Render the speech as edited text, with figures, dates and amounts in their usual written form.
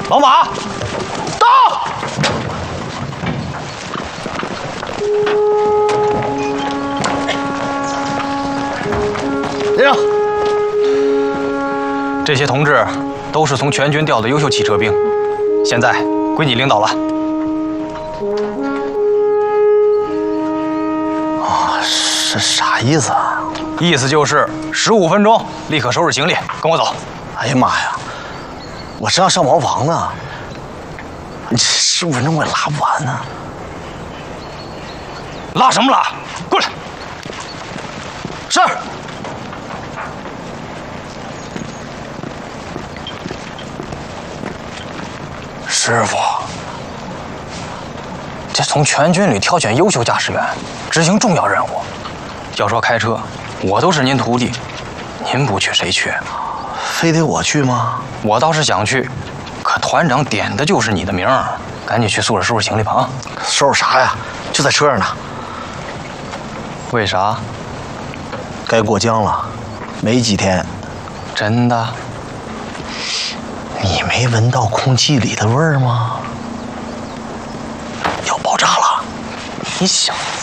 老马，到！连长，这些同志都是从全军调的优秀汽车兵，现在归你领导了。 啊，是啥意思啊？ 意思就是15分钟立刻收拾行李，跟我走。 哎呀妈呀，我正要上茅房呢，你这15分钟我也拉不完呢。 拉什么拉？过来。是。师傅，这从全军里挑选优秀驾驶员，执行重要任务。要说开车，我都是您徒弟，您不去谁去？ 非得我去吗？ 我倒是想去，可团长点的就是你的名儿，赶紧去宿舍收拾行李吧啊！ 收拾啥呀？就在车上呢。 为啥？ 该过江了，没几天。 真的？ 你没闻到空气里的味儿吗？要爆炸了！ 你小